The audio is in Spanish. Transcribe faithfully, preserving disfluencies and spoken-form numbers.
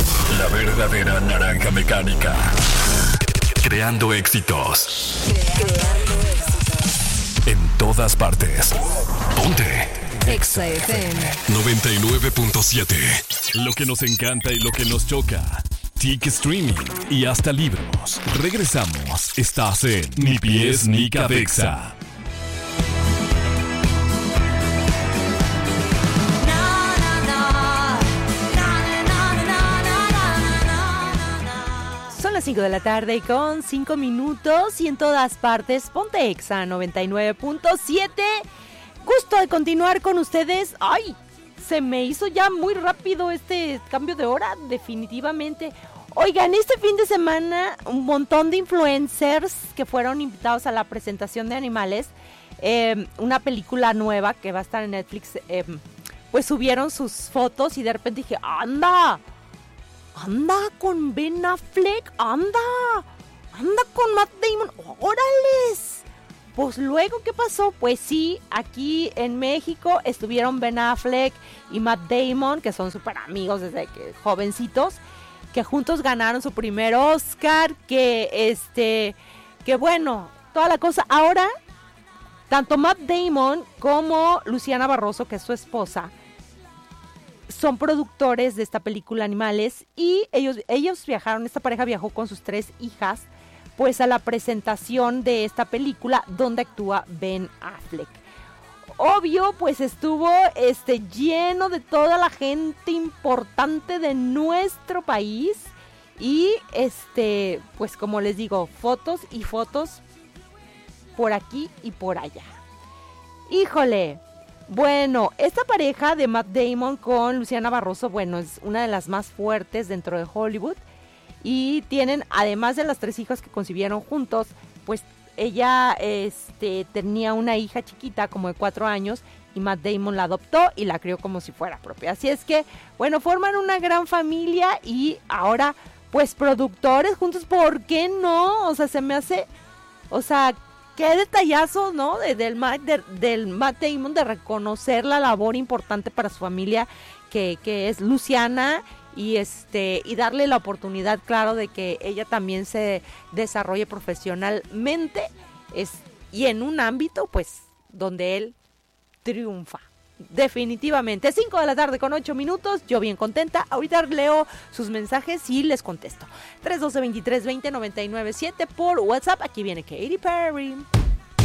La verdadera naranja mecánica. Creando éxitos. Creando éxitos. En todas partes. Ponte. Exa F M noventa y nueve punto siete. Lo que nos encanta y lo que nos choca. Tic streaming y hasta libros. Regresamos. Estás en Ni Pies ni Cabeza. Son las cinco de la tarde y con cinco minutos y en todas partes. Ponte Exa noventa y nueve punto siete. Gusto de continuar con ustedes. ¡Ay! Se me hizo ya muy rápido este cambio de hora, definitivamente. Oigan, este fin de semana un montón de influencers que fueron invitados a la presentación de Animales, eh, una película nueva que va a estar en Netflix, eh, pues subieron sus fotos y de repente dije, ¡anda! ¡Anda con Ben Affleck! ¡Anda! ¡Anda con Matt Damon! ¡Órales! Pues luego, ¿qué pasó? Pues sí, aquí en México estuvieron Ben Affleck y Matt Damon, que son súper amigos desde que jovencitos, que juntos ganaron su primer Oscar, que este, que bueno, toda la cosa. Ahora, tanto Matt Damon como Luciana Barroso, que es su esposa, son productores de esta película Animales, y ellos, ellos viajaron, esta pareja viajó con sus tres hijas, pues a la presentación de esta película donde actúa Ben Affleck. Obvio, pues estuvo este, lleno de toda la gente importante de nuestro país y este, pues como les digo, fotos y fotos por aquí y por allá. Híjole, bueno, esta pareja de Matt Damon con Luciana Barroso, bueno, es una de las más fuertes dentro de Hollywood. Y tienen, además de las tres hijas que concibieron juntos, pues ella este, tenía una hija chiquita como de cuatro años y Matt Damon la adoptó y la crió como si fuera propia. Así es que, bueno, forman una gran familia y ahora, pues productores juntos, ¿por qué no? O sea, se me hace, o sea, qué detallazo, ¿no? De, del, Matt, de, del Matt Damon de reconocer la labor importante para su familia que, que es Luciana. Y este y darle la oportunidad, claro, de que ella también se desarrolle profesionalmente es, y en un ámbito, pues, donde él triunfa. Definitivamente. cinco de la tarde con ocho minutos, yo bien contenta. Ahorita leo sus mensajes y les contesto. tres uno dos, veintitrés veinte, noventa y nueve siete por WhatsApp. Aquí viene Katy Perry.